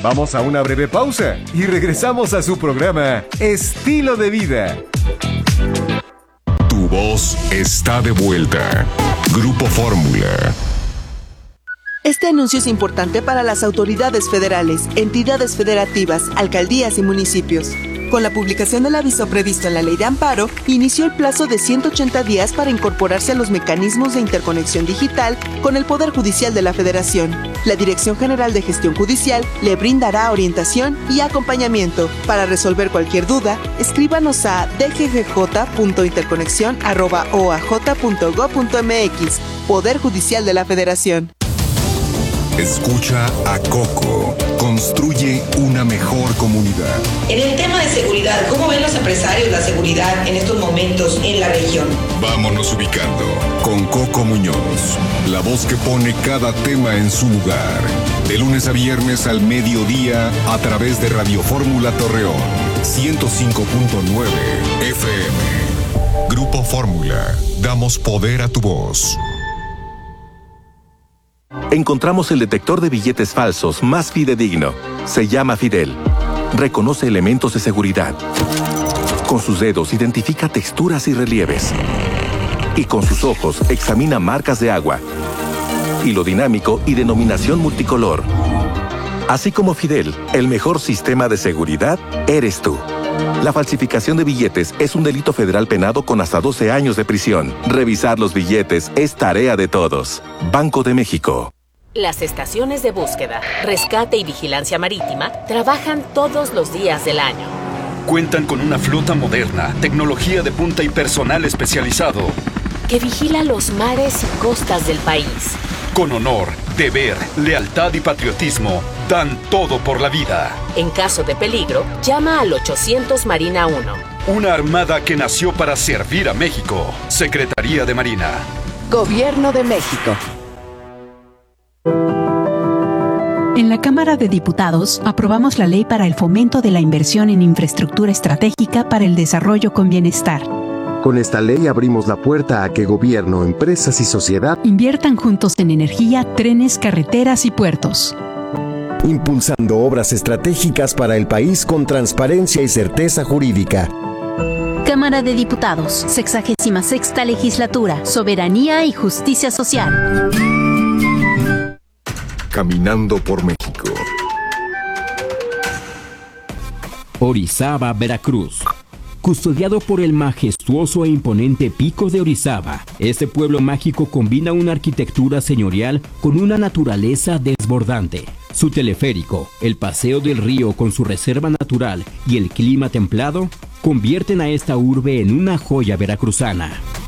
Vamos a una breve pausa y regresamos a su programa Estilo de Vida. Tu voz está de vuelta. Grupo Fórmula. Este anuncio es importante para las autoridades federales, entidades federativas, alcaldías y municipios. Con la publicación del aviso previsto en la Ley de Amparo, inició el plazo de 180 días para incorporarse a los mecanismos de interconexión digital con el Poder Judicial de la Federación. La Dirección General de Gestión Judicial le brindará orientación y acompañamiento. Para resolver cualquier duda, escríbanos a dggj.interconexión@oaj.gov.mx. Poder Judicial de la Federación. Escucha a Coco. Construye una mejor comunidad. En el tema de seguridad, ¿cómo ven los empresarios la seguridad en estos momentos en la región? Vámonos ubicando con Coco Muñoz, la voz que pone cada tema en su lugar. De lunes a viernes al mediodía a través de Radio Fórmula Torreón, 105.9 FM. Grupo Fórmula, damos poder a tu voz. Encontramos el detector de billetes falsos más fidedigno. Se llama Fidel. Reconoce elementos de seguridad. Con sus dedos identifica texturas y relieves. Y con sus ojos examina marcas de agua. Hilo dinámico y denominación multicolor. Así como Fidel, el mejor sistema de seguridad eres tú. La falsificación de billetes es un delito federal penado con hasta 12 años de prisión. Revisar los billetes es tarea de todos. Banco de México. Las estaciones de búsqueda, rescate y vigilancia marítima trabajan todos los días del año. Cuentan con una flota moderna, tecnología de punta y personal especializado que vigila los mares y costas del país. Con honor, deber, lealtad y patriotismo, dan todo por la vida. En caso de peligro, llama al 800 Marina 1. Una armada que nació para servir a México. Secretaría de Marina. Gobierno de México. En la Cámara de Diputados aprobamos la ley para el fomento de la inversión en infraestructura estratégica para el desarrollo con bienestar. Con esta ley abrimos la puerta a que gobierno, empresas y sociedad inviertan juntos en energía, trenes, carreteras y puertos. Impulsando obras estratégicas para el país con transparencia y certeza jurídica. Cámara de Diputados, 66ª Legislatura, Soberanía y Justicia Social. Caminando por México. Orizaba, Veracruz. Custodiado por el majestuoso e imponente Pico de Orizaba, este pueblo mágico combina una arquitectura señorial con una naturaleza desbordante. Su teleférico, el paseo del río con su reserva natural y el clima templado convierten a esta urbe en una joya veracruzana.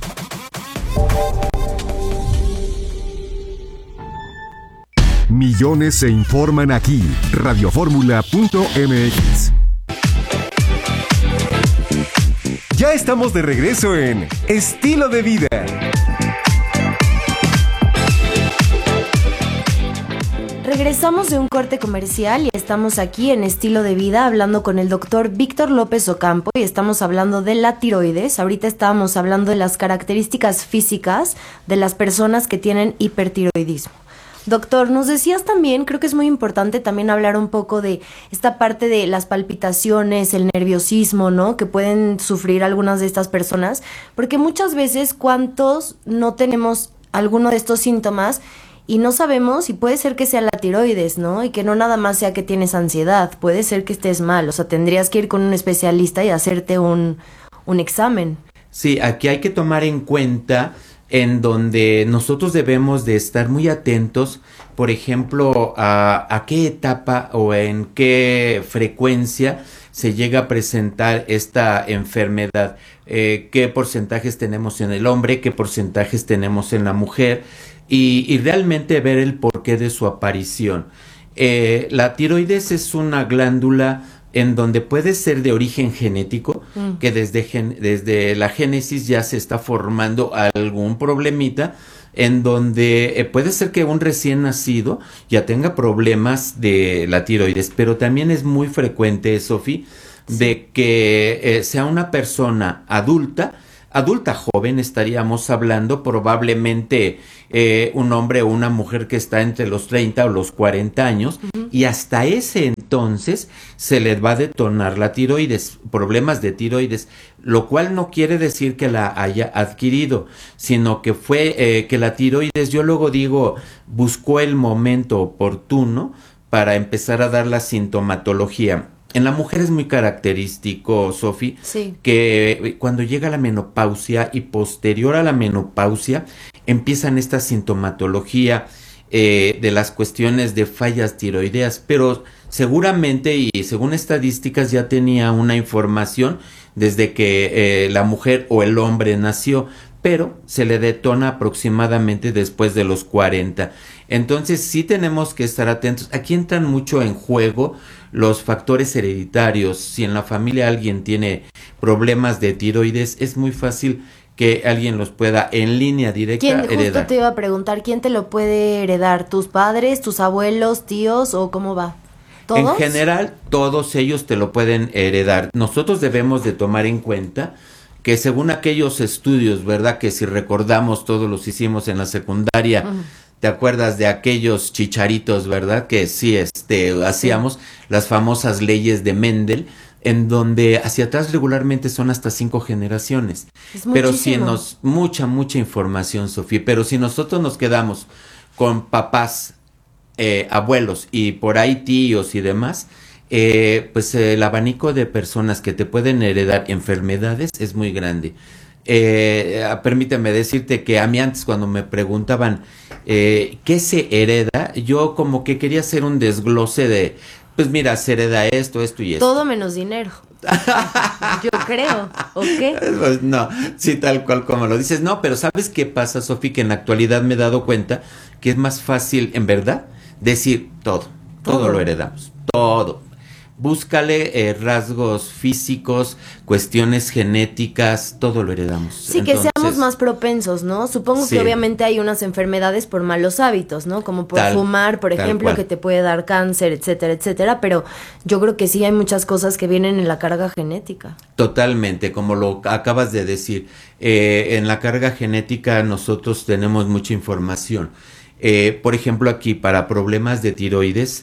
Millones se informan aquí. Radioformula.mx. Ya estamos de regreso en Estilo de Vida. Regresamos de un corte comercial y estamos aquí en Estilo de Vida hablando con el doctor Víctor López Ocampo y estamos hablando de la tiroides. Ahorita estábamos hablando de las características físicas de las personas que tienen hipertiroidismo. Doctor, nos decías también, creo que es muy importante también hablar un poco de esta parte de las palpitaciones, el nerviosismo, ¿no? Que pueden sufrir algunas de estas personas, porque muchas veces cuántos no tenemos alguno de estos síntomas y no sabemos, y puede ser que sea la tiroides, ¿no? Y que no nada más sea que tienes ansiedad, puede ser que estés mal, o sea, tendrías que ir con un especialista y hacerte un examen. Sí, aquí hay que tomar en cuenta en donde nosotros debemos de estar muy atentos, por ejemplo, a qué etapa o en qué frecuencia se llega a presentar esta enfermedad, qué porcentajes tenemos en el hombre, qué porcentajes tenemos en la mujer y realmente ver el porqué de su aparición. La tiroides es una glándula en donde puede ser de origen genético, que desde la génesis ya se está formando algún problemita, en donde puede ser que un recién nacido ya tenga problemas de la tiroides, pero también es muy frecuente, Sofi, de que sea una persona adulta adulta joven estaríamos hablando probablemente un hombre o una mujer que está entre los 30 o los 40 años, y hasta ese entonces se le va a detonar la tiroides, problemas de tiroides, lo cual no quiere decir que la haya adquirido, sino que fue que la tiroides, yo luego digo, buscó el momento oportuno para empezar a dar la sintomatología. En la mujer es muy característico, Sofi, que cuando llega la menopausia y posterior a la menopausia empiezan esta sintomatología de las cuestiones de fallas tiroideas, pero seguramente y según estadísticas ya tenía una información desde que la mujer o el hombre nació, pero se le detona aproximadamente después de los 40. Entonces sí tenemos que estar atentos. Aquí entran mucho en juego los factores hereditarios. Si en la familia alguien tiene problemas de tiroides, es muy fácil que alguien los pueda en línea directa heredar. Justo te iba a preguntar, ¿quién te lo puede heredar? ¿Tus padres, tus abuelos, tíos o cómo va? ¿Todos? En general, todos ellos te lo pueden heredar. Nosotros debemos de tomar en cuenta que según aquellos estudios, ¿verdad? Que si recordamos, todos los hicimos en la secundaria, ¿te acuerdas de aquellos chicharitos, verdad? Que sí, hacíamos las famosas leyes de Mendel, en donde hacia atrás regularmente son hasta 5 generaciones. Pero si mucha información, Sofía, pero si nosotros nos quedamos con papás, abuelos y por ahí tíos y demás, pues el abanico de personas que te pueden heredar enfermedades es muy grande. Permíteme decirte que a mí antes cuando me preguntaban ¿qué se hereda? Yo como que quería hacer un desglose de, pues mira, se hereda esto y esto. Todo menos dinero. Yo creo, ¿o qué? Pues no, sí, tal cual como lo dices. No, pero ¿sabes qué pasa, Sofi? Que en la actualidad me he dado cuenta que es más fácil, en verdad, decir todo lo heredamos, todo. Búscale rasgos físicos, cuestiones genéticas, todo lo heredamos. Sí, entonces, que seamos más propensos, ¿no? Supongo que obviamente hay unas enfermedades por malos hábitos, ¿no? Como por fumar, por ejemplo, que te puede dar cáncer, etcétera, etcétera, pero yo creo que sí hay muchas cosas que vienen en la carga genética. Totalmente, como lo acabas de decir, en la carga genética nosotros tenemos mucha información. Por ejemplo, aquí para problemas de tiroides,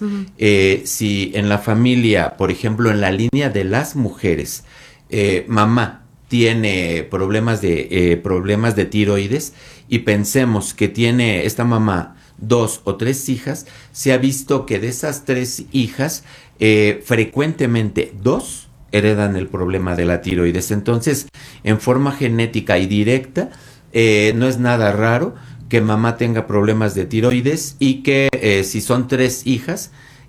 si en la familia, por ejemplo, en la línea de las mujeres, mamá tiene problemas de tiroides y pensemos que tiene esta mamá 2 o 3 hijas, se ha visto que de esas 3 hijas, frecuentemente 2 heredan el problema de la tiroides. Entonces, en forma genética y directa, no es nada raro que mamá tenga problemas de tiroides y que si son 3 hijas,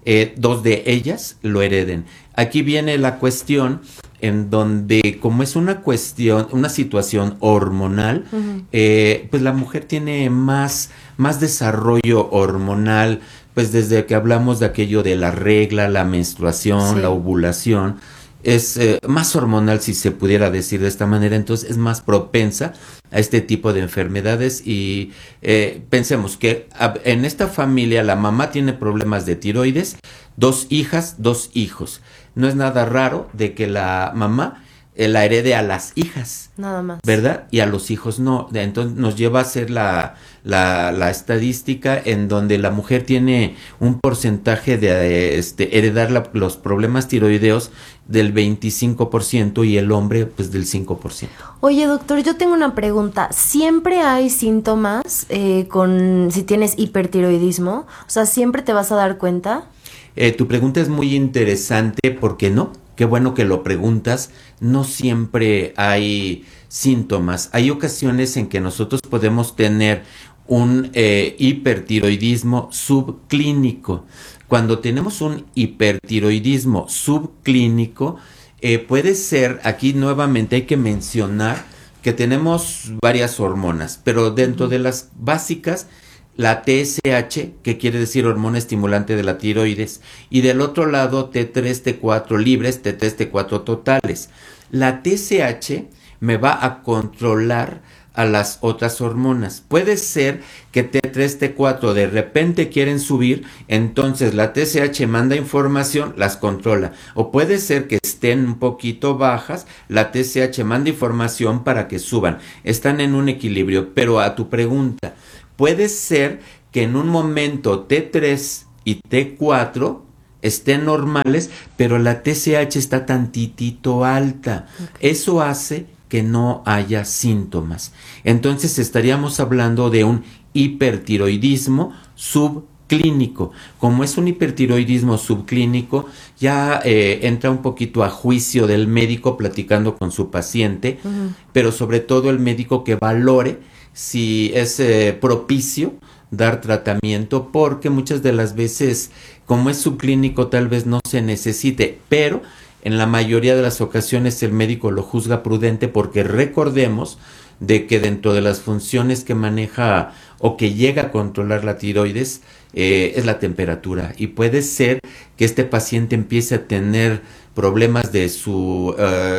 2 de ellas lo hereden. Aquí viene la cuestión en donde, como es una situación hormonal, pues la mujer tiene más desarrollo hormonal, pues desde que hablamos de aquello de la regla, la menstruación, la ovulación, es más hormonal, si se pudiera decir de esta manera, entonces es más propensa a este tipo de enfermedades y pensemos que en esta familia la mamá tiene problemas de tiroides, 2 hijas, 2 hijos. No es nada raro de que la mamá la herede a las hijas. Nada más. ¿Verdad? Y a los hijos no. Entonces nos lleva a hacer la estadística en donde la mujer tiene un porcentaje de heredar los problemas tiroideos del 25% y el hombre pues del 5%. Oye, doctor, yo tengo una pregunta. ¿Siempre hay síntomas si tienes hipertiroidismo? O sea, ¿siempre te vas a dar cuenta? Tu pregunta es muy interesante porque no. Qué bueno que lo preguntas. No siempre hay síntomas. Hay ocasiones en que nosotros podemos tener un hipertiroidismo subclínico. Cuando tenemos un hipertiroidismo subclínico, puede ser, aquí nuevamente hay que mencionar que tenemos varias hormonas, pero dentro de las básicas, la TSH, que quiere decir hormona estimulante de la tiroides, y del otro lado T3, T4 libres, T3, T4 totales. La TSH me va a controlar a las otras hormonas. Puede ser que T3, T4 de repente quieren subir, entonces la TSH manda información, las controla. O puede ser que estén un poquito bajas, la TSH manda información para que suban. Están en un equilibrio. Pero a tu pregunta, puede ser que en un momento T3 y T4 estén normales, pero la TSH está tantitito alta. Okay. Eso hace que no haya síntomas. Entonces estaríamos hablando de un hipertiroidismo subclínico. Como es un hipertiroidismo subclínico, ya entra un poquito a juicio del médico platicando con su paciente, pero sobre todo el médico que valore si es propicio dar tratamiento, porque muchas de las veces, como es subclínico, tal vez no se necesite, pero en la mayoría de las ocasiones el médico lo juzga prudente, porque recordemos de que dentro de las funciones que maneja o que llega a controlar la tiroides es la temperatura, y puede ser que este paciente empiece a tener problemas de su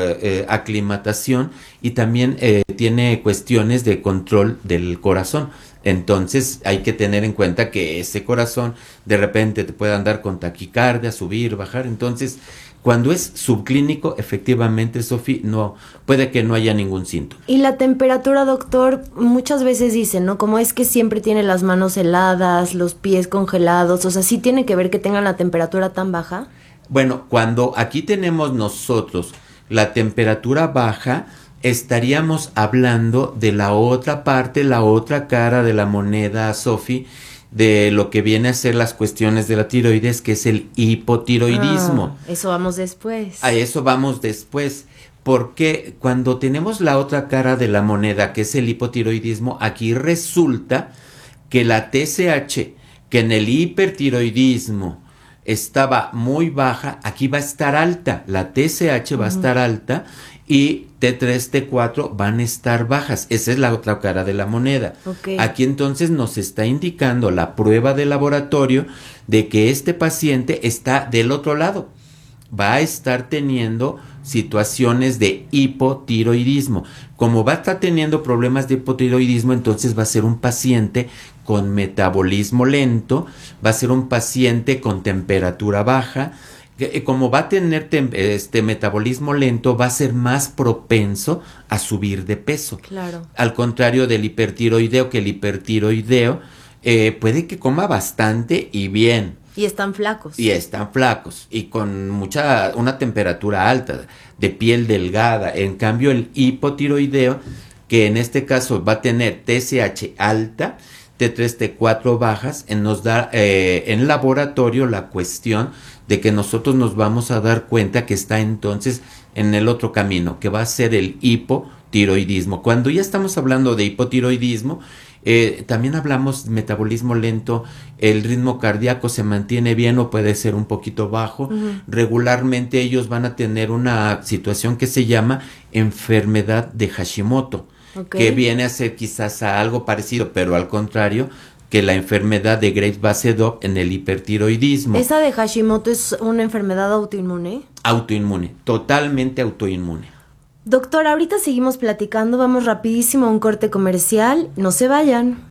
aclimatación, y también tiene cuestiones de control del corazón. Entonces hay que tener en cuenta que ese corazón de repente te puede andar con taquicardia, subir, bajar. Entonces, cuando es subclínico, efectivamente, Sofi, no, puede que no haya ningún síntoma. Y la temperatura, doctor, muchas veces dicen, ¿no? Como es que siempre tiene las manos heladas, los pies congelados, o sea, ¿sí tiene que ver que tengan la temperatura tan baja? Bueno, cuando aquí tenemos nosotros la temperatura baja, estaríamos hablando de la otra parte, la otra cara de la moneda, Sofi, de lo que viene a ser las cuestiones de la tiroides, que es el hipotiroidismo. Eso vamos después. A eso vamos después, porque cuando tenemos la otra cara de la moneda, que es el hipotiroidismo, aquí resulta que la TSH, que en el hipertiroidismo estaba muy baja, aquí va a estar alta, la TSH va a estar alta, y T3, T4 van a estar bajas. Esa es la otra cara de la moneda. Okay. Aquí entonces nos está indicando la prueba de laboratorio de que este paciente está del otro lado. Va a estar teniendo situaciones de hipotiroidismo. Como va a estar teniendo problemas de hipotiroidismo, entonces va a ser un paciente con metabolismo lento, va a ser un paciente con temperatura baja. Como va a tener metabolismo lento, va a ser más propenso a subir de peso. Claro. Al contrario del hipertiroideo, que el hipertiroideo puede que coma bastante y bien. Y están flacos. Y con una temperatura alta, de piel delgada. En cambio, el hipotiroideo, que en este caso va a tener TSH alta, T3, T4 bajas, nos da en laboratorio la cuestión de que nosotros nos vamos a dar cuenta que está entonces en el otro camino, que va a ser el hipotiroidismo. Cuando ya estamos hablando de hipotiroidismo, también hablamos de metabolismo lento, el ritmo cardíaco se mantiene bien o puede ser un poquito bajo. Regularmente ellos van a tener una situación que se llama enfermedad de Hashimoto, que viene a ser quizás a algo parecido, pero al contrario, que la enfermedad de Graves-Basedow en el hipertiroidismo. ¿Esa de Hashimoto es una enfermedad autoinmune? Autoinmune, totalmente autoinmune. Doctor, ahorita seguimos platicando, vamos rapidísimo a un corte comercial, no se vayan.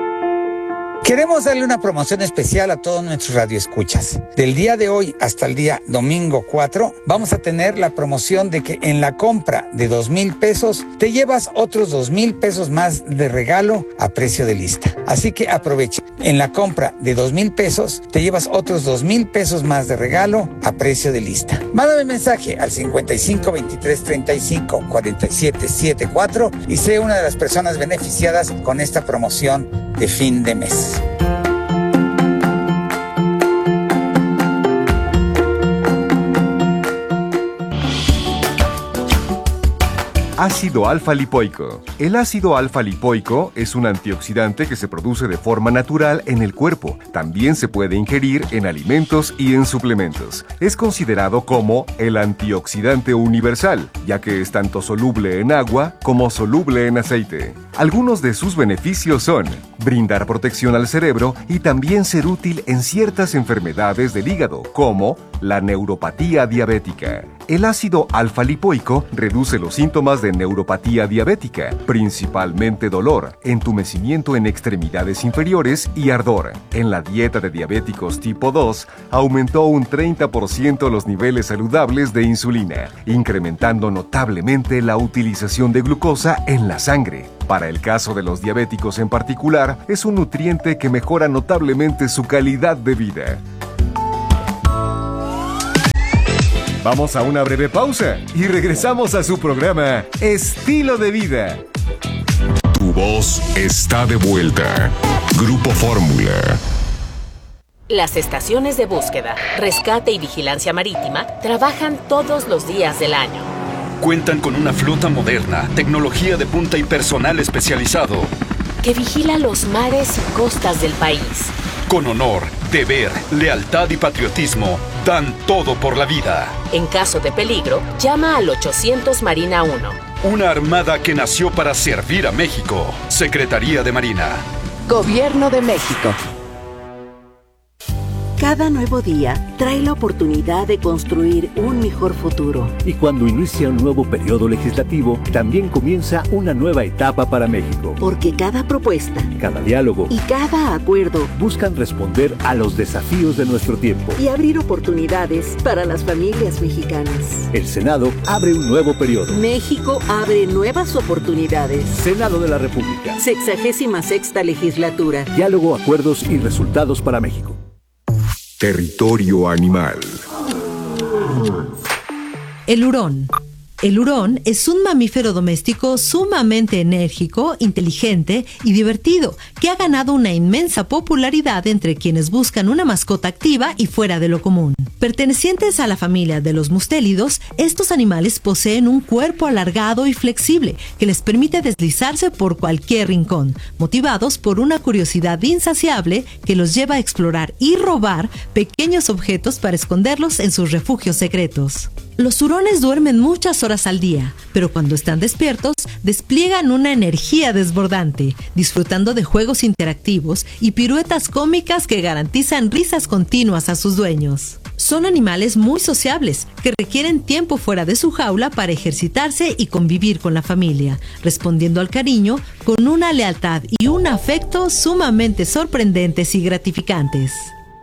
Queremos darle una promoción especial a todos nuestros radioescuchas. Del día de hoy hasta el día domingo 4, vamos a tener la promoción de que en la compra de 2,000 pesos te llevas otros 2,000 pesos más de regalo a precio de lista. Así que aprovecha. En la compra de 2,000 pesos te llevas otros 2,000 pesos más de regalo a precio de lista. Mándame mensaje al 55 23 35 47 74 y sé una de las personas beneficiadas con esta promoción de fin de mes. Ácido alfa-lipoico. El ácido alfa-lipoico es un antioxidante que se produce de forma natural en el cuerpo. También se puede ingerir en alimentos y en suplementos. Es considerado como el antioxidante universal, ya que es tanto soluble en agua como soluble en aceite. Algunos de sus beneficios son brindar protección al cerebro y también ser útil en ciertas enfermedades del hígado, como la neuropatía diabética. El ácido alfa-lipoico reduce los síntomas de neuropatía diabética, principalmente dolor, entumecimiento en extremidades inferiores y ardor. En la dieta de diabéticos tipo 2, aumentó un 30% los niveles saludables de insulina, incrementando notablemente la utilización de glucosa en la sangre. Para el caso de los diabéticos en particular, es un nutriente que mejora notablemente su calidad de vida. Vamos a una breve pausa y regresamos a su programa Estilo de Vida. Tu voz está de vuelta. Grupo Fórmula. Las estaciones de búsqueda, rescate y vigilancia marítima trabajan todos los días del año. Cuentan con una flota moderna, tecnología de punta y personal especializado que vigila los mares y costas del país. Con honor, deber, lealtad y patriotismo, dan todo por la vida. En caso de peligro, llama al 800 Marina 1. Una armada que nació para servir a México. Secretaría de Marina. Gobierno de México. Cada nuevo día trae la oportunidad de construir un mejor futuro. Y cuando inicia un nuevo periodo legislativo, también comienza una nueva etapa para México. Porque cada propuesta, cada diálogo y cada acuerdo buscan responder a los desafíos de nuestro tiempo y abrir oportunidades para las familias mexicanas. El Senado abre un nuevo periodo. México abre nuevas oportunidades. Senado de la República. 66ª legislatura. Diálogo, acuerdos y resultados para México. Territorio animal. El hurón. El hurón es un mamífero doméstico sumamente enérgico, inteligente y divertido, que ha ganado una inmensa popularidad entre quienes buscan una mascota activa y fuera de lo común. Pertenecientes a la familia de los mustélidos, estos animales poseen un cuerpo alargado y flexible que les permite deslizarse por cualquier rincón, motivados por una curiosidad insaciable que los lleva a explorar y robar pequeños objetos para esconderlos en sus refugios secretos. Los hurones duermen muchas horas al día, pero cuando están despiertos, despliegan una energía desbordante, disfrutando de juegos interactivos y piruetas cómicas que garantizan risas continuas a sus dueños. Son animales muy sociables, que requieren tiempo fuera de su jaula para ejercitarse y convivir con la familia, respondiendo al cariño con una lealtad y un afecto sumamente sorprendentes y gratificantes.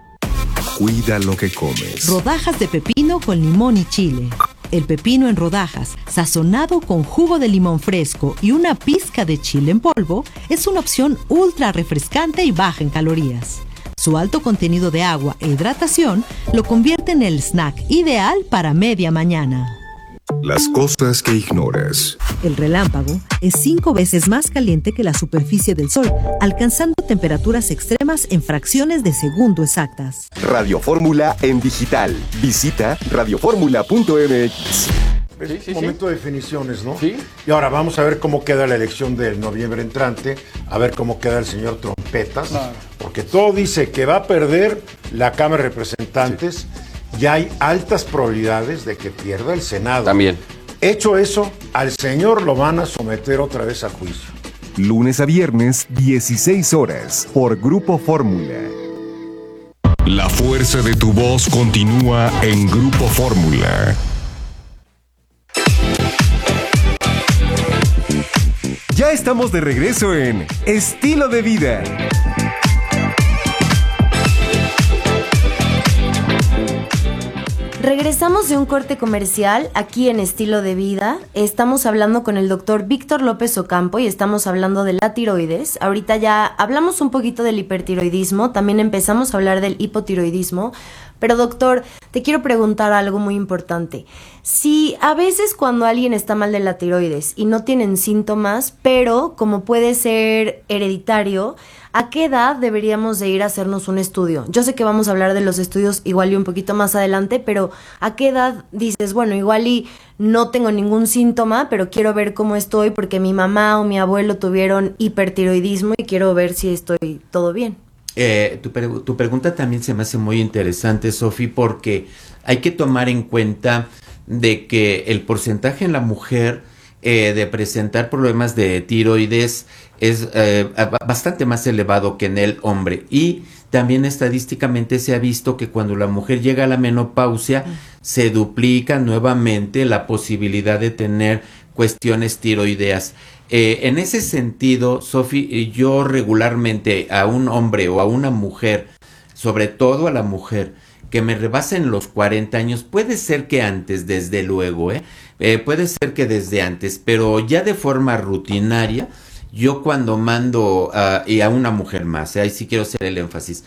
Cuida lo que comes. Rodajas de pepino con limón y chile. El pepino en rodajas, sazonado con jugo de limón fresco y una pizca de chile en polvo, es una opción ultra refrescante y baja en calorías. Su alto contenido de agua e hidratación lo convierte en el snack ideal para media mañana. Las cosas que ignoras. El relámpago es 5 veces más caliente que la superficie del Sol, alcanzando temperaturas extremas en fracciones de segundo exactas. Radio Fórmula en digital. Visita radioformula.mx. Es momento de definiciones, ¿no? Sí. Y ahora vamos a ver cómo queda la elección del noviembre entrante, a ver cómo queda el señor Trompetas, porque todo dice que va a perder la Cámara de Representantes. Ya hay altas probabilidades de que pierda el Senado. También. Hecho eso, al señor lo van a someter otra vez a juicio. Lunes a viernes, 16 horas, por Grupo Fórmula. La fuerza de tu voz continúa en Grupo Fórmula. Ya estamos de regreso en Estilo de Vida. Regresamos de un corte comercial aquí en Estilo de Vida. Estamos hablando con el doctor Víctor López Ocampo y estamos hablando de la tiroides. Ahorita ya hablamos un poquito del hipertiroidismo, también empezamos a hablar del hipotiroidismo. Pero doctor, te quiero preguntar algo muy importante. Si a veces cuando alguien está mal de la tiroides y no tienen síntomas, pero como puede ser hereditario, ¿a qué edad deberíamos de ir a hacernos un estudio? Yo sé que vamos a hablar de los estudios igual y un poquito más adelante, pero ¿a qué edad dices, bueno, igual y no tengo ningún síntoma, pero quiero ver cómo estoy porque mi mamá o mi abuelo tuvieron hipertiroidismo y quiero ver si estoy todo bien? Tu pregunta también se me hace muy interesante, Sofi, porque hay que tomar en cuenta de que el porcentaje en la mujer de presentar problemas de tiroides es bastante más elevado que en el hombre. Y también estadísticamente se ha visto que cuando la mujer llega a la menopausia se duplica nuevamente la posibilidad de tener cuestiones tiroideas. En ese sentido, Sofi, yo regularmente a un hombre o a una mujer, sobre todo a la mujer, que me rebasen los 40 años, puede ser que antes, desde luego, puede ser que desde antes, pero ya de forma rutinaria, yo cuando mando, y a una mujer más, ahí sí quiero hacer el énfasis,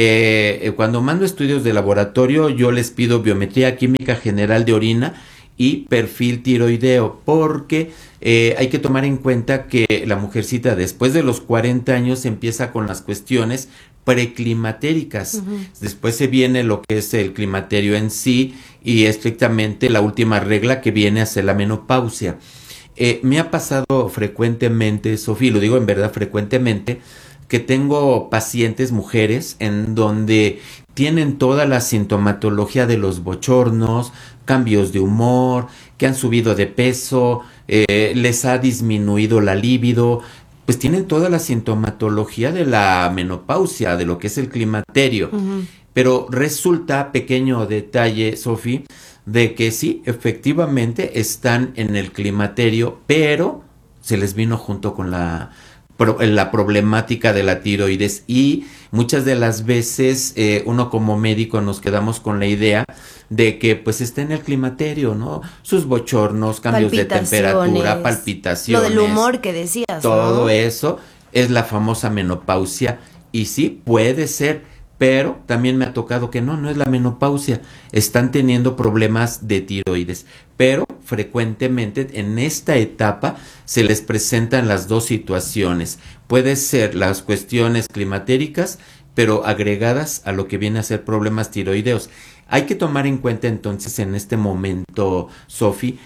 cuando mando estudios de laboratorio, yo les pido biometría química general de orina y perfil tiroideo, porque hay que tomar en cuenta que la mujercita después de los 40 años empieza con las cuestiones preclimatéricas. Después se viene lo que es el climaterio en sí y estrictamente la última regla que viene a ser la menopausia. Me ha pasado frecuentemente, Sofía, lo digo en verdad frecuentemente, que tengo pacientes mujeres en donde tienen toda la sintomatología de los bochornos, cambios de humor, que han subido de peso, les ha disminuido la libido, pues tienen toda la sintomatología de la menopausia, de lo que es el climaterio. Pero resulta, pequeño detalle, Sofi, de que sí, efectivamente están en el climaterio, pero se les vino junto con la problemática de la tiroides, y muchas de las veces uno como médico nos quedamos con la idea de que pues está en el climaterio, ¿no? Sus bochornos, cambios de temperatura, palpitaciones. Lo del humor que decías, todo, ¿no? Eso es la famosa menopausia, y sí, puede ser, pero también me ha tocado que no es la menopausia, están teniendo problemas de tiroides, pero frecuentemente en esta etapa se les presentan las dos situaciones. Puede ser las cuestiones climatéricas, pero agregadas a lo que viene a ser problemas tiroideos. Hay que tomar en cuenta entonces en este momento, Sofi,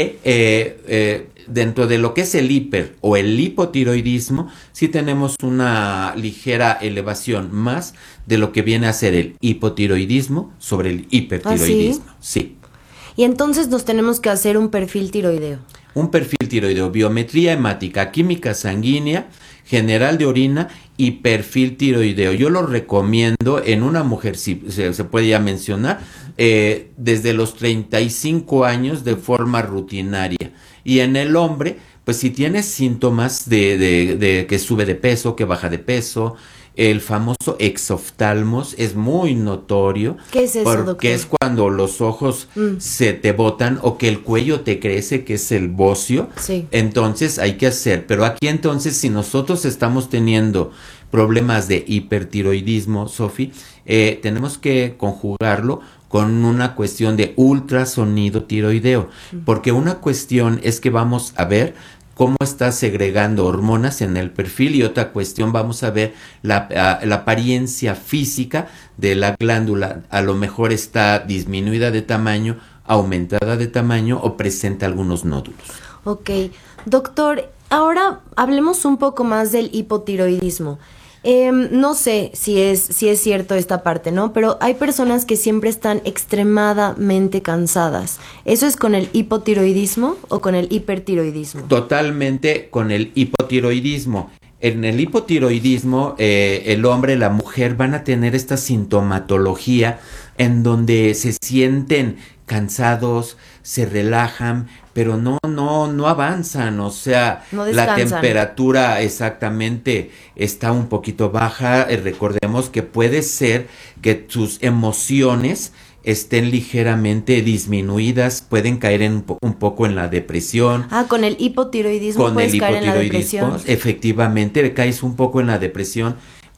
que dentro de lo que es el hiper o el hipotiroidismo, sí tenemos una ligera elevación más de lo que viene a ser el hipotiroidismo sobre el hipertiroidismo. ¿Ah, sí? Sí. Y entonces nos tenemos que hacer un perfil tiroideo. Un perfil tiroideo, biometría hemática, química sanguínea, general de orina y perfil tiroideo. Yo lo recomiendo en una mujer, si se puede ya mencionar, desde los 35 años de forma rutinaria. Y en el hombre, pues si tiene síntomas de que sube de peso, que baja de peso, el famoso exoftalmos es muy notorio. ¿Qué es eso, porque doctor? es cuando los ojos se te botan o que el cuello te crece, que es el bocio. Sí. Entonces hay que hacer. Pero aquí entonces, si nosotros estamos teniendo problemas de hipertiroidismo, Sofi, tenemos que conjugarlo con una cuestión de ultrasonido tiroideo. Porque una cuestión es que vamos a ver cómo está segregando hormonas en el perfil, y otra cuestión vamos a ver la apariencia física de la glándula. A lo mejor está disminuida de tamaño, aumentada de tamaño o presenta algunos nódulos. Ok, doctor, ahora hablemos un poco más del hipotiroidismo. No sé si es cierto esta parte, ¿no? Pero hay personas que siempre están extremadamente cansadas. ¿Eso es con el hipotiroidismo o con el hipertiroidismo? Totalmente con el hipotiroidismo. En el hipotiroidismo, el hombre y la mujer van a tener esta sintomatología en donde se sienten cansados, se relajan, pero no avanzan, o sea, no la temperatura exactamente está un poquito baja. Recordemos que puede ser que sus emociones estén ligeramente disminuidas, pueden caer un poco en la depresión. Con el hipotiroidismo puedes caer en la depresión. Efectivamente, caes un poco en la depresión.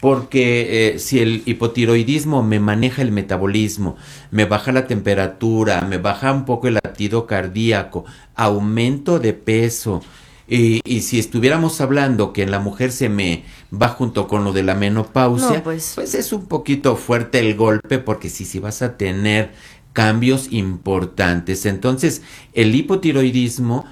Porque si el hipotiroidismo me maneja el metabolismo, me baja la temperatura, me baja un poco el latido cardíaco, aumento de peso, y si estuviéramos hablando que en la mujer se me va junto con lo de la menopausia, pues es un poquito fuerte el golpe, porque sí vas a tener cambios importantes. Entonces, el hipotiroidismo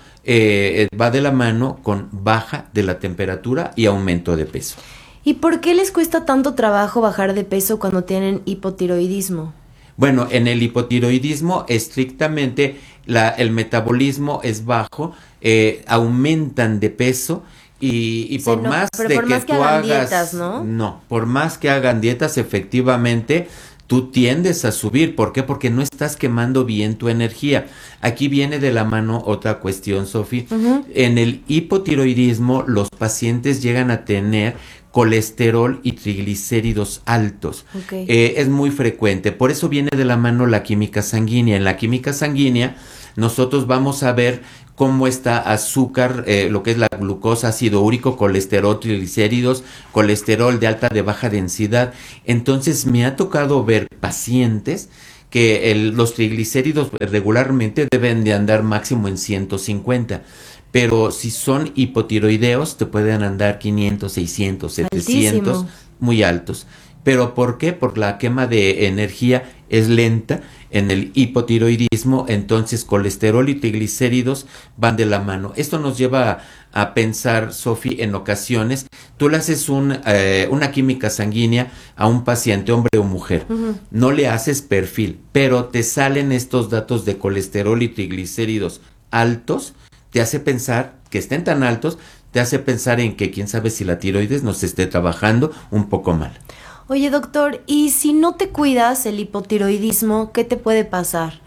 va de la mano con baja de la temperatura y aumento de peso. ¿Y por qué les cuesta tanto trabajo bajar de peso cuando tienen hipotiroidismo? Bueno, en el hipotiroidismo estrictamente el metabolismo es bajo, aumentan de peso y por más de que tú hagas dietas, ¿no? Por más que hagan dietas, efectivamente tú tiendes a subir. ¿Por qué? Porque no estás quemando bien tu energía. Aquí viene de la mano otra cuestión, Sofi. En el hipotiroidismo, los pacientes llegan a tener colesterol y triglicéridos altos. Es muy frecuente. Por eso viene de la mano la química sanguínea. En la química sanguínea, nosotros vamos a ver cómo está azúcar, lo que es la glucosa, ácido úrico, colesterol, triglicéridos, colesterol de alta, de baja densidad. Entonces me ha tocado ver pacientes que los triglicéridos regularmente deben de andar máximo en 150. Pero si son hipotiroideos, te pueden andar 500, 600, 700, altísimo, muy altos. ¿Pero por qué? Por la quema de energía es lenta en el hipotiroidismo, entonces colesterol y triglicéridos van de la mano. Esto nos lleva a pensar, Sofi, en ocasiones, tú le haces una química sanguínea a un paciente, hombre o mujer, no le haces perfil, pero te salen estos datos de colesterol y triglicéridos altos, te hace pensar que estén tan altos, te hace pensar en que quién sabe si la tiroides nos esté trabajando un poco mal. Oye, doctor, ¿y si no te cuidas el hipotiroidismo, qué te puede pasar?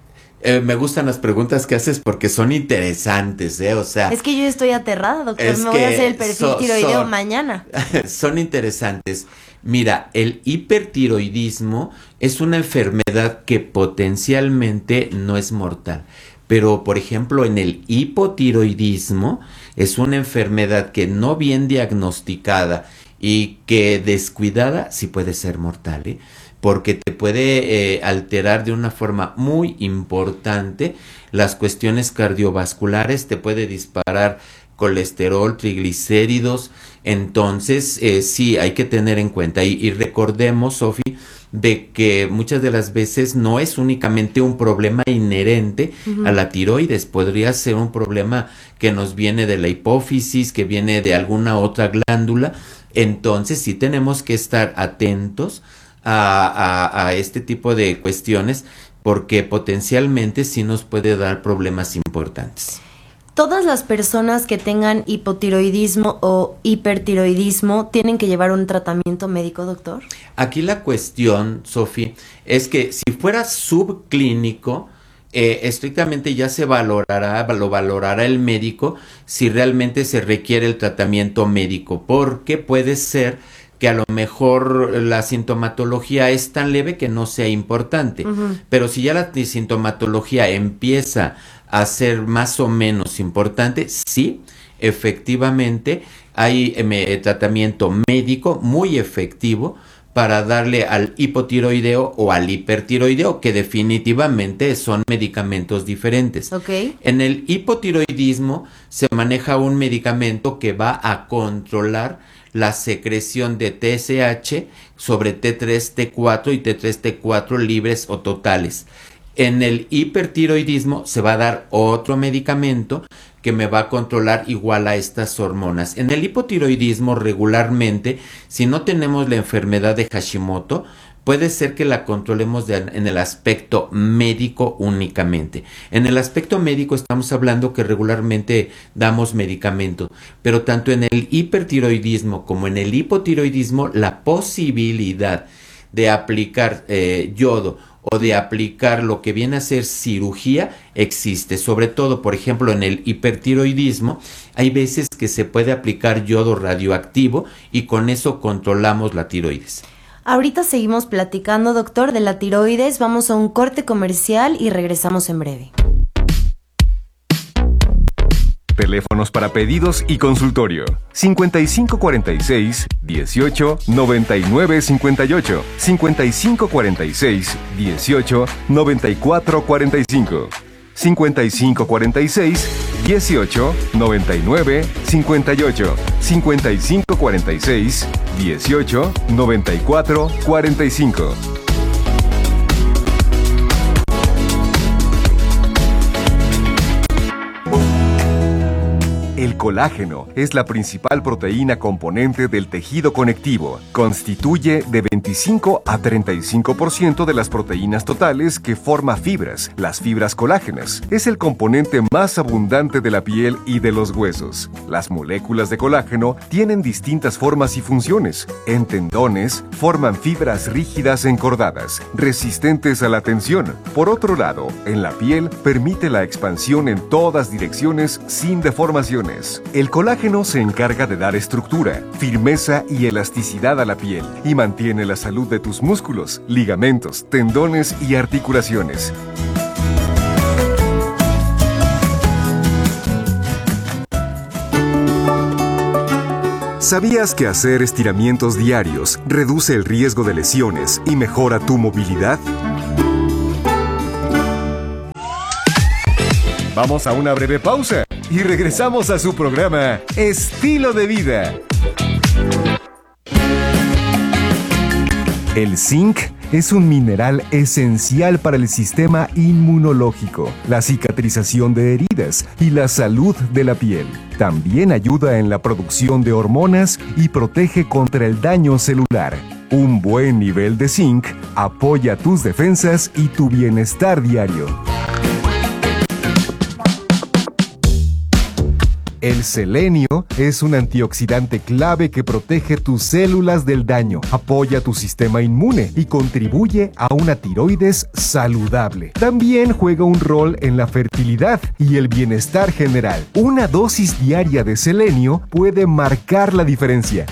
Me gustan las preguntas que haces porque son interesantes, o sea... Es que yo estoy aterrada, doctor, me voy a hacer el perfil tiroideo mañana. Son interesantes. Mira, el hipertiroidismo es una enfermedad que potencialmente no es mortal. Pero, por ejemplo, en el hipotiroidismo es una enfermedad que no bien diagnosticada y que descuidada sí puede ser mortal, porque te puede alterar de una forma muy importante las cuestiones cardiovasculares, te puede disparar colesterol, triglicéridos. Entonces sí, hay que tener en cuenta y recordemos, Sofi, de que muchas de las veces no es únicamente un problema inherente a la tiroides, podría ser un problema que nos viene de la hipófisis, que viene de alguna otra glándula. Entonces sí tenemos que estar atentos a este tipo de cuestiones porque potencialmente sí nos puede dar problemas importantes. ¿Todas las personas que tengan hipotiroidismo o hipertiroidismo tienen que llevar un tratamiento médico, doctor? Aquí la cuestión, Sofi, es que si fuera subclínico, estrictamente ya lo valorará el médico si realmente se requiere el tratamiento médico, porque puede ser que a lo mejor la sintomatología es tan leve que no sea importante, pero si ya la sintomatología empieza a ser más o menos importante, sí, efectivamente hay tratamiento médico muy efectivo para darle al hipotiroideo o al hipertiroideo, que definitivamente son medicamentos diferentes. En el hipotiroidismo se maneja un medicamento que va a controlar la secreción de TSH sobre T3, T4 y T3, T4 libres o totales. En el hipertiroidismo se va a dar otro medicamento que me va a controlar igual a estas hormonas. En el hipotiroidismo regularmente, si no tenemos la enfermedad de Hashimoto, puede ser que la controlemos en el aspecto médico únicamente. En el aspecto médico estamos hablando que regularmente damos medicamento, pero tanto en el hipertiroidismo como en el hipotiroidismo la posibilidad de aplicar yodo o de aplicar lo que viene a ser cirugía existe. Sobre todo, por ejemplo, en el hipertiroidismo hay veces que se puede aplicar yodo radioactivo y con eso controlamos la tiroides. Ahorita seguimos platicando, doctor, de la tiroides. Vamos a un corte comercial y regresamos en breve. Teléfonos para pedidos y consultorio: 5546-18-9958, 5546-18-9445, 5546-18-9958, 5546-18-9445. El colágeno es la principal proteína componente del tejido conectivo. Constituye de 25 a 35% de las proteínas totales que forma fibras, las fibras colágenas. Es el componente más abundante de la piel y de los huesos. Las moléculas de colágeno tienen distintas formas y funciones. En tendones, forman fibras rígidas encordadas, resistentes a la tensión. Por otro lado, en la piel, permite la expansión en todas direcciones sin deformaciones. El colágeno se encarga de dar estructura, firmeza y elasticidad a la piel y mantiene la salud de tus músculos, ligamentos, tendones y articulaciones. ¿Sabías que hacer estiramientos diarios reduce el riesgo de lesiones y mejora tu movilidad? Vamos a una breve pausa y regresamos a su programa Estilo de Vida. El zinc es un mineral esencial para el sistema inmunológico, la cicatrización de heridas y la salud de la piel. También ayuda en la producción de hormonas y protege contra el daño celular. Un buen nivel de zinc apoya tus defensas y tu bienestar diario. El selenio es un antioxidante clave que protege tus células del daño, apoya tu sistema inmune y contribuye a una tiroides saludable. También juega un rol en la fertilidad y el bienestar general. Una dosis diaria de selenio puede marcar la diferencia.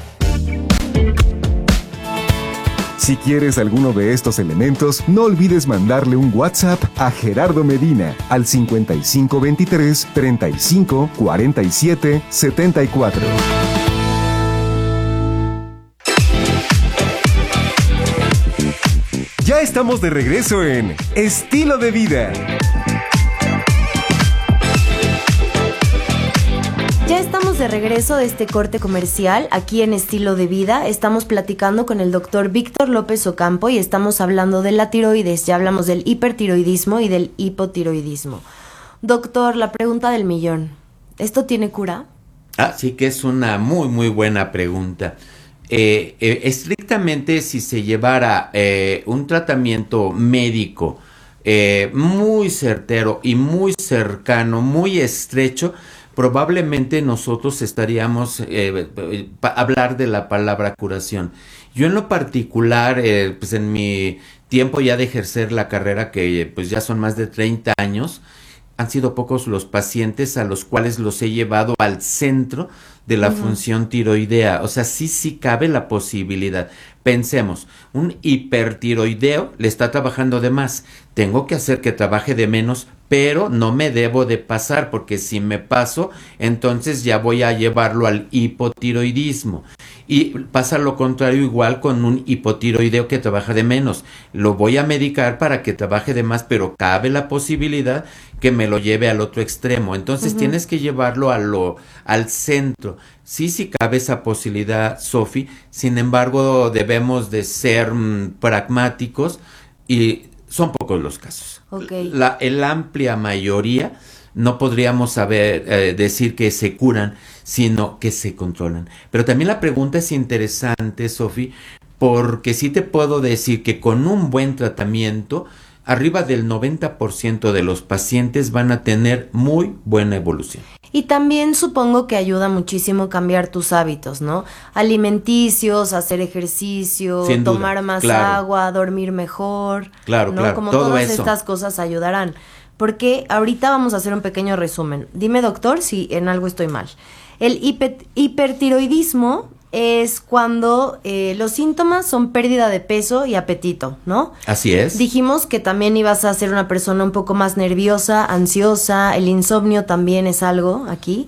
Si quieres alguno de estos elementos, no olvides mandarle un WhatsApp a Gerardo Medina al 5523 35 47 74. Ya estamos de regreso en Estilo de Vida. Ya estamos de regreso de este corte comercial aquí en Estilo de Vida. Estamos platicando con el doctor Víctor López Ocampo y estamos hablando de la tiroides. Ya hablamos del hipertiroidismo y del hipotiroidismo. Doctor, la pregunta del millón. ¿Esto tiene cura? Sí que es una muy, muy buena pregunta. Estrictamente, si se llevara un tratamiento médico muy certero y muy cercano, muy estrecho, probablemente nosotros estaríamos hablar de la palabra curación. Yo en lo particular, pues en mi tiempo ya de ejercer la carrera, que pues ya son más de 30 años, han sido pocos los pacientes a los cuales los he llevado al centro de la función tiroidea. O sea, sí cabe la posibilidad. Pensemos, un hipertiroideo le está trabajando de más. Tengo que hacer que trabaje de menos, pero no me debo de pasar, porque si me paso, entonces ya voy a llevarlo al hipotiroidismo. Y pasa lo contrario igual con un hipotiroideo que trabaja de menos. Lo voy a medicar para que trabaje de más, pero cabe la posibilidad que me lo lleve al otro extremo. Entonces tienes que llevarlo al centro. Sí cabe esa posibilidad, Sofi. Sin embargo, debemos de ser pragmáticos y son pocos los casos. Okay. La amplia mayoría no podríamos decir que se curan, sino que se controlan. Pero también la pregunta es interesante, Sofi, porque sí te puedo decir que con un buen tratamiento, arriba del 90% de los pacientes van a tener muy buena evolución. Y también supongo que ayuda muchísimo cambiar tus hábitos, ¿no? Alimenticios, hacer ejercicio, Sin duda, tomar más claro. agua, dormir mejor. Claro, ¿no? claro, Como todo todas eso. estas cosas ayudarán. Porque ahorita vamos a hacer un pequeño resumen. Dime, doctor, si en algo estoy mal. El hipertiroidismo es cuando los síntomas son pérdida de peso y apetito, ¿no? Así es. Dijimos que también ibas a ser una persona un poco más nerviosa, ansiosa, el insomnio también es algo aquí.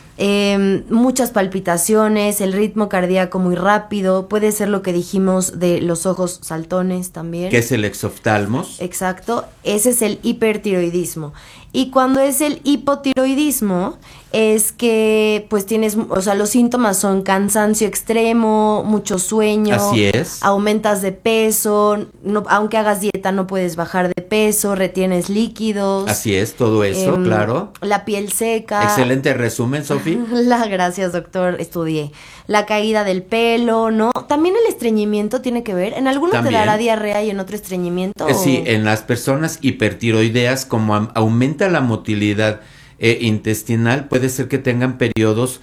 Muchas palpitaciones, el ritmo cardíaco muy rápido, puede ser lo que dijimos de los ojos saltones también. Que es el exoftalmos. Exacto, ese es el hipertiroidismo. Y cuando es el hipotiroidismo, es que pues tienes, o sea, los síntomas son cansancio extremo, mucho sueño. Así es. Aumentas de peso, no, aunque hagas dieta no puedes bajar de peso, retienes líquidos. Así es, todo eso, claro. La piel seca. Excelente resumen, Sofi. Gracias, doctor, estudié. La caída del pelo, ¿no? También el estreñimiento tiene que ver. ¿En alguno te dará diarrea y en otro estreñimiento? Sí, en las personas hipertiroideas, como aumenta la motilidad intestinal, puede ser que tengan periodos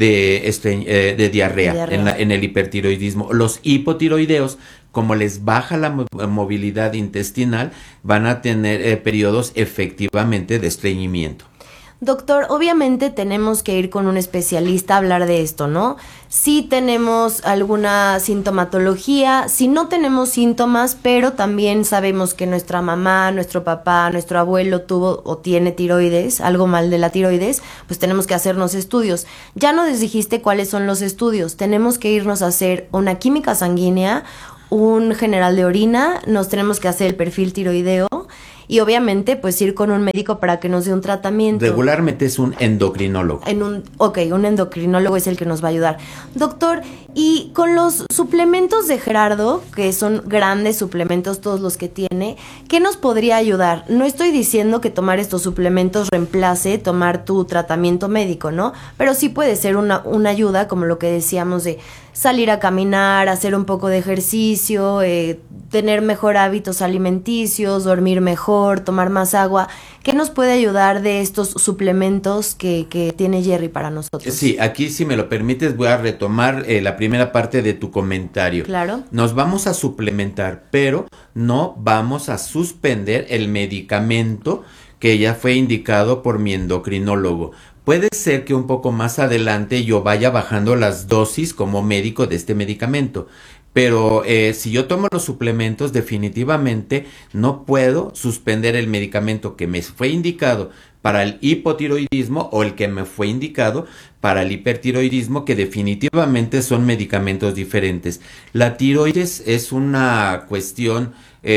de diarrea. En el hipertiroidismo. Los hipotiroideos, como les baja la movilidad intestinal, van a tener periodos efectivamente de estreñimiento. Doctor, obviamente tenemos que ir con un especialista a hablar de esto, ¿no? Si tenemos alguna sintomatología, si no tenemos síntomas, pero también sabemos que nuestra mamá, nuestro papá, nuestro abuelo tuvo o tiene tiroides, algo mal de la tiroides, pues tenemos que hacernos estudios. Ya nos dijiste cuáles son los estudios. Tenemos que irnos a hacer una química sanguínea, un general de orina, nos tenemos que hacer el perfil tiroideo y obviamente pues ir con un médico para que nos dé un tratamiento. Regularmente es un endocrinólogo. Un endocrinólogo es el que nos va a ayudar. Doctor, y con los suplementos de Gerardo, que son grandes suplementos todos los que tiene, ¿qué nos podría ayudar? No estoy diciendo que tomar estos suplementos reemplace tomar tu tratamiento médico, ¿no? Pero sí puede ser una ayuda, como lo que decíamos de salir a caminar, hacer un poco de ejercicio, tener mejor hábitos alimenticios, dormir mejor, tomar más agua. ¿Qué nos puede ayudar de estos suplementos que tiene Jerry para nosotros? Sí, aquí si me lo permites voy a retomar la primera parte de tu comentario. Claro. Nos vamos a suplementar, pero no vamos a suspender el medicamento que ya fue indicado por mi endocrinólogo. Puede ser que un poco más adelante yo vaya bajando las dosis como médico de este medicamento, pero si yo tomo los suplementos definitivamente no puedo suspender el medicamento que me fue indicado para el hipotiroidismo o el que me fue indicado para el hipertiroidismo, que definitivamente son medicamentos diferentes. La tiroides es una cuestión,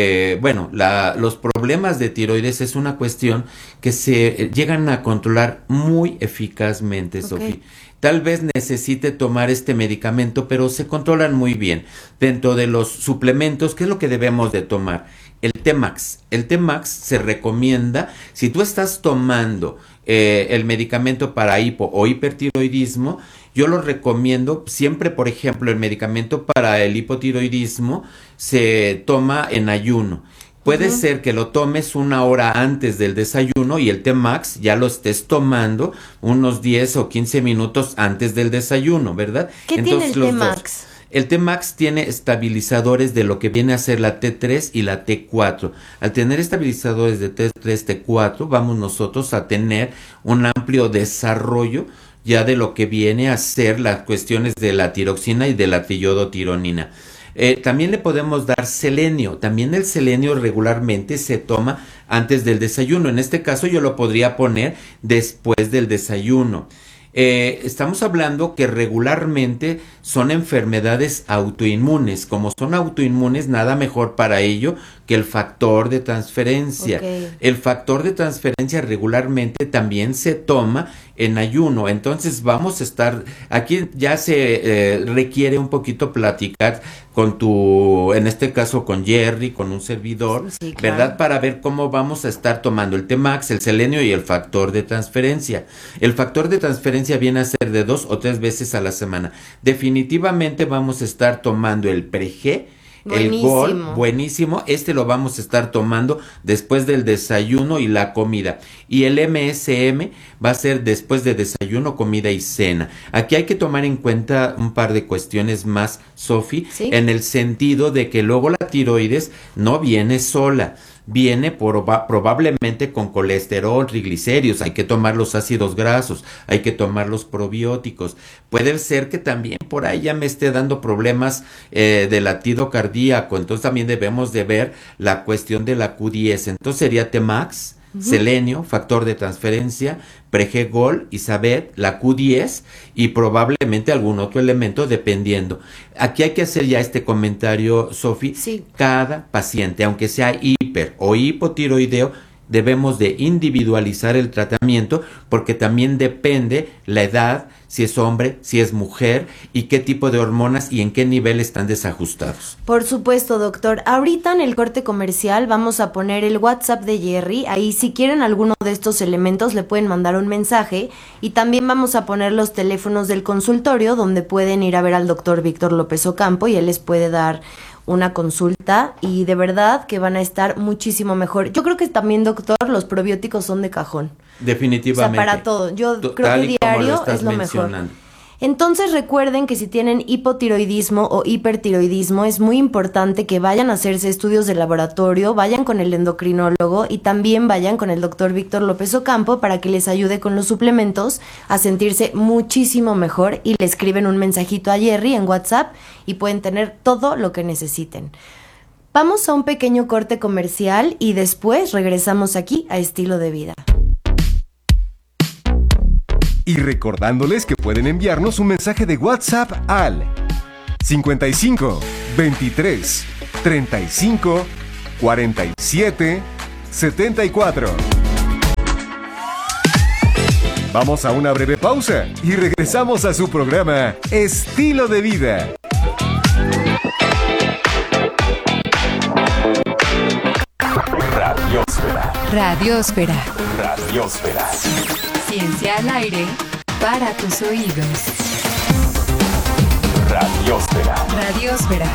los problemas de tiroides es una cuestión que se llegan a controlar muy eficazmente, Sofía. Tal vez necesite tomar este medicamento, pero se controlan muy bien. Dentro de los suplementos, ¿qué es lo que debemos de tomar? El T-Max. El T-Max se recomienda, si tú estás tomando el medicamento para hipo o hipertiroidismo, yo lo recomiendo siempre. Por ejemplo, el medicamento para el hipotiroidismo se toma en ayuno. Puede ser que lo tomes 1 hora antes del desayuno y el T-Max ya lo estés tomando unos 10 o 15 minutos antes del desayuno, ¿verdad? ¿Qué tiene el T-Max? El T-Max tiene estabilizadores de lo que viene a ser la T3 y la T4. Al tener estabilizadores de T3, T4, vamos nosotros a tener un amplio desarrollo ya de lo que viene a ser las cuestiones de la tiroxina y de la triiodotironina. También le podemos dar selenio. También el selenio regularmente se toma antes del desayuno. En este caso yo lo podría poner después del desayuno. Estamos hablando que regularmente son enfermedades autoinmunes. Como son autoinmunes, nada mejor para ello que el factor de transferencia. El factor de transferencia regularmente también se toma en ayuno. Entonces vamos a estar, aquí ya se requiere un poquito platicar con en este caso con Jerry, con un servidor, sí, claro, ¿verdad? Para ver cómo vamos a estar tomando el T-Max, el selenio y el factor de transferencia. El factor de transferencia viene a ser de 2 o 3 veces a la semana. Definitivamente vamos a estar tomando el Pre-G, el Gol, buenísimo. Este lo vamos a estar tomando después del desayuno y la comida. Y el MSM va a ser después de desayuno, comida y cena. Aquí hay que tomar en cuenta un par de cuestiones más, Sofi, ¿sí? En el sentido de que luego la tiroides no viene sola. Viene probablemente con colesterol, triglicéridos, hay que tomar los ácidos grasos, hay que tomar los probióticos. Puede ser que también por ahí ya me esté dando problemas de latido cardíaco, entonces también debemos de ver la cuestión de la Q10. Entonces sería T-Max, selenio, factor de transferencia, Pre-G, Gol, Isabet, la Q10 y probablemente algún otro elemento dependiendo. Aquí hay que hacer ya este comentario, Sofi. Sí. Cada paciente, aunque sea hiper o hipotiroideo, debemos de individualizar el tratamiento porque también depende la edad, si es hombre, si es mujer y qué tipo de hormonas y en qué nivel están desajustados. Por supuesto, doctor. Ahorita en el corte comercial vamos a poner el WhatsApp de Jerry. Ahí si quieren alguno de estos elementos le pueden mandar un mensaje y también vamos a poner los teléfonos del consultorio donde pueden ir a ver al doctor Víctor López Ocampo y él les puede dar una consulta y de verdad que van a estar muchísimo mejor. Yo creo que también, doctor, los probióticos son de cajón. Definitivamente. O sea, para todo. Yo creo que diario es lo mejor. Entonces recuerden que si tienen hipotiroidismo o hipertiroidismo es muy importante que vayan a hacerse estudios de laboratorio, vayan con el endocrinólogo y también vayan con el doctor Víctor López Ocampo para que les ayude con los suplementos a sentirse muchísimo mejor y le escriben un mensajito a Jerry en WhatsApp y pueden tener todo lo que necesiten. Vamos a un pequeño corte comercial y después regresamos aquí a Estilo de Vida. Y recordándoles que pueden enviarnos un mensaje de WhatsApp al 55 23 35 47 74. Vamos a una breve pausa y regresamos a su programa Estilo de Vida. Radiósfera. Radiósfera. Radiósfera. Ciencia al aire para tus oídos. Radiósfera. Radiósfera.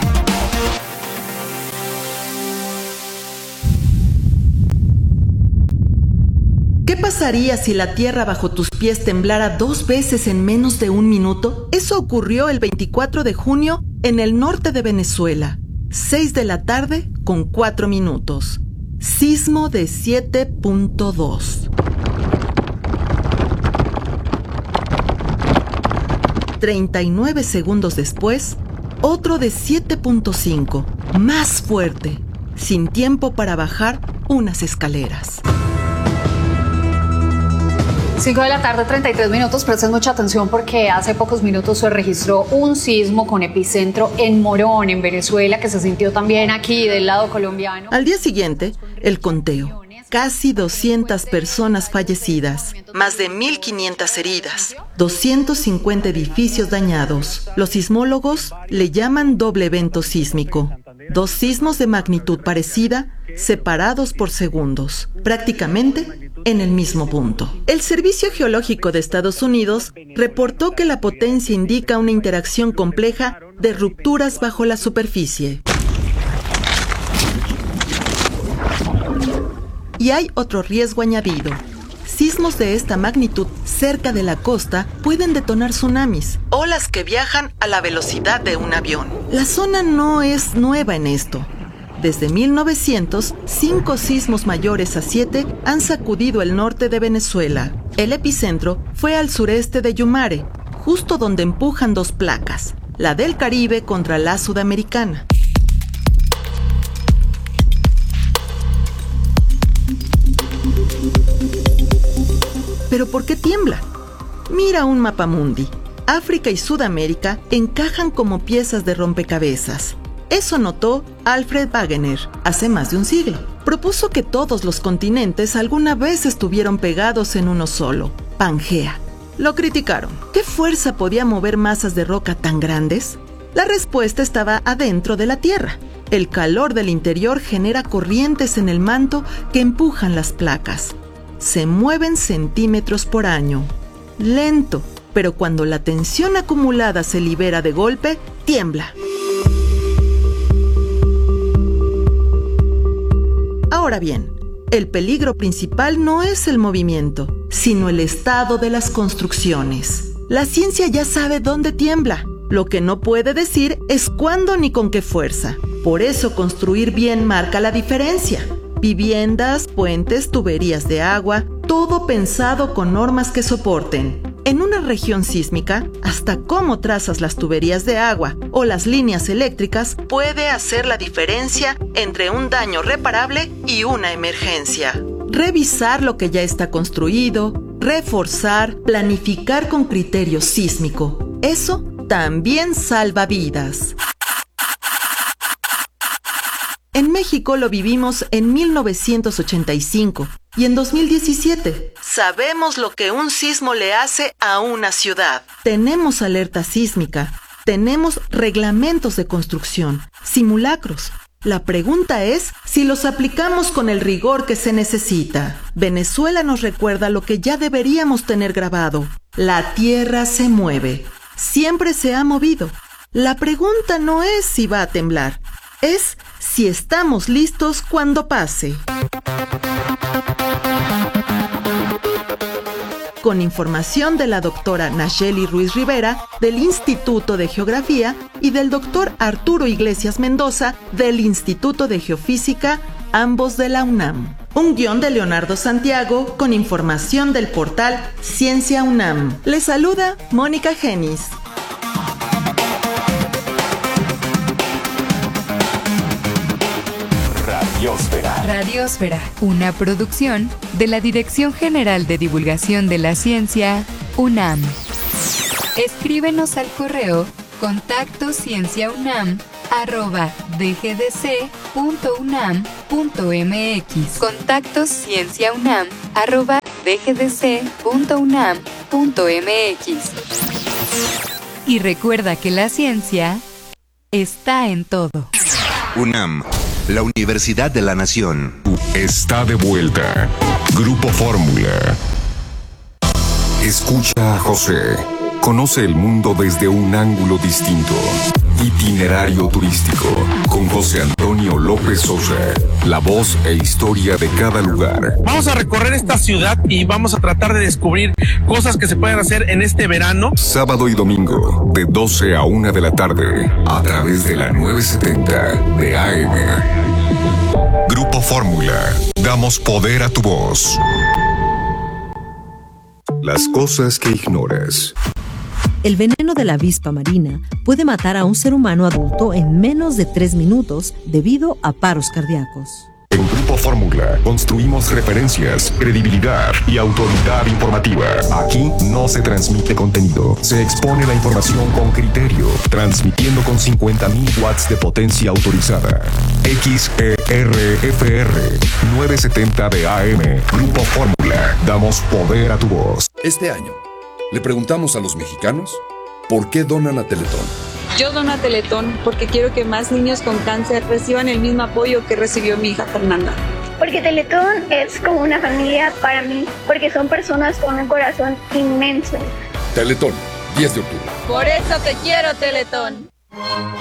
¿Qué pasaría si la tierra bajo tus pies temblara 2 veces en menos de 1 minuto? Eso ocurrió el 24 de junio en el norte de Venezuela. 6 de la tarde con 4 minutos. Sismo de 7.2. 39 segundos después, otro de 7.5, más fuerte, sin tiempo para bajar unas escaleras. 5 de la tarde, 33 minutos. Presten mucha atención porque hace pocos minutos se registró un sismo con epicentro en Morón, en Venezuela, que se sintió también aquí del lado colombiano. Al día siguiente, el conteo. Casi 200 personas fallecidas, más de 1.500 heridas, 250 edificios dañados. Los sismólogos le llaman doble evento sísmico. 2 sismos de magnitud parecida, separados por segundos, prácticamente en el mismo punto. El Servicio Geológico de Estados Unidos reportó que la potencia indica una interacción compleja de rupturas bajo la superficie. Y hay otro riesgo añadido. Sismos de esta magnitud cerca de la costa pueden detonar tsunamis, olas que viajan a la velocidad de un avión. La zona no es nueva en esto. Desde 1900, 5 sismos mayores a 7 han sacudido el norte de Venezuela. El epicentro fue al sureste de Yumare, justo donde empujan 2 placas, la del Caribe contra la sudamericana. ¿Pero por qué tiembla? Mira un mapamundi. África y Sudamérica encajan como piezas de rompecabezas. Eso notó Alfred Wegener hace más de un siglo. Propuso que todos los continentes alguna vez estuvieron pegados en uno solo, Pangea. Lo criticaron. ¿Qué fuerza podía mover masas de roca tan grandes? La respuesta estaba adentro de la Tierra. El calor del interior genera corrientes en el manto que empujan las placas. Se mueven centímetros por año. Lento, pero cuando la tensión acumulada se libera de golpe, tiembla. Ahora bien, el peligro principal no es el movimiento, sino el estado de las construcciones. La ciencia ya sabe dónde tiembla. Lo que no puede decir es cuándo ni con qué fuerza. Por eso construir bien marca la diferencia. Viviendas, puentes, tuberías de agua, todo pensado con normas que soporten. En una región sísmica, hasta cómo trazas las tuberías de agua o las líneas eléctricas puede hacer la diferencia entre un daño reparable y una emergencia. Revisar lo que ya está construido, reforzar, planificar con criterio sísmico. Eso también salva vidas. En México lo vivimos en 1985. Y en 2017, sabemos lo que un sismo le hace a una ciudad. Tenemos alerta sísmica, tenemos reglamentos de construcción, simulacros. La pregunta es si los aplicamos con el rigor que se necesita. Venezuela nos recuerda lo que ya deberíamos tener grabado. La tierra se mueve. Siempre se ha movido. La pregunta no es si va a temblar, es si estamos listos cuando pase. Con información de la doctora Nacheli Ruiz Rivera, del Instituto de Geografía, y del doctor Arturo Iglesias Mendoza, del Instituto de Geofísica, ambos de la UNAM. Un guión de Leonardo Santiago, con información del portal Ciencia UNAM. Les saluda Mónica Genis. Radiosfera, una producción de la Dirección General de Divulgación de la Ciencia, UNAM. Escríbenos al correo contactoscienciaunam@dgdc.unam.mx. contactoscienciaunam@dgdc.unam.mx. Y recuerda que la ciencia está en todo. UNAM, la Universidad de la Nación. Está de vuelta. Grupo Fórmula. Escucha a José. Conoce el mundo desde un ángulo distinto. Itinerario turístico con José Antonio López Sosa. La voz e historia de cada lugar. Vamos a recorrer esta ciudad y vamos a tratar de descubrir cosas que se pueden hacer en este verano. Sábado y domingo, de 12 a 1 de la tarde, a través de la 970 de AM. Grupo Fórmula. Damos poder a tu voz. Las cosas que ignoras. El veneno de la avispa marina puede matar a un ser humano adulto en menos de 3 minutos debido a paros cardíacos. En Grupo Fórmula construimos referencias, credibilidad y autoridad informativa. Aquí no se transmite contenido, se expone la información con criterio, transmitiendo con 50.000 watts de potencia autorizada. XERFR 970 de AM. Grupo Fórmula. Damos poder a tu voz. Este año le preguntamos a los mexicanos por qué donan a Teletón. Yo dono a Teletón porque quiero que más niños con cáncer reciban el mismo apoyo que recibió mi hija Fernanda. Porque Teletón es como una familia para mí, porque son personas con un corazón inmenso. Teletón, 10 de octubre. Por eso te quiero, Teletón.